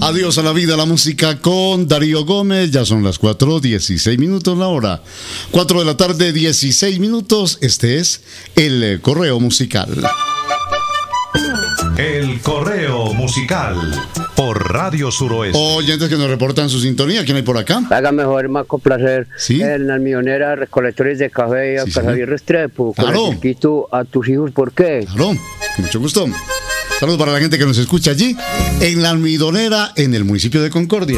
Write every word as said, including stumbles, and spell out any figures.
Adiós a la vida, la música con Darío Gómez. Ya son las cuatro, dieciséis minutos la hora. cuatro de la tarde, dieciséis minutos. Este es el correo musical. El correo musical por Radio Suroeste. Oyentes que nos reportan su sintonía. ¿Quién hay por acá? Hágame joder, más complacer. ¿Sí? En la millonera recolectores de café y a Sí, Oscar sí. Javier Restrepo. Con Claro. el circuito a tus hijos, ¿por qué? Claro, mucho gusto. Saludos para la gente que nos escucha allí, en la almidonera, en el municipio de Concordia.